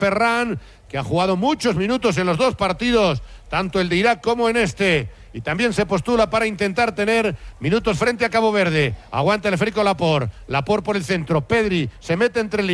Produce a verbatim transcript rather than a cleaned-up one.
Ferran, que ha jugado muchos minutos en los dos partidos, tanto el de Irak como en este, y también se postula para intentar tener minutos frente a Cabo Verde. Aguanta el esférico Laporte, Laporte por el centro, Pedri se mete entre líneas.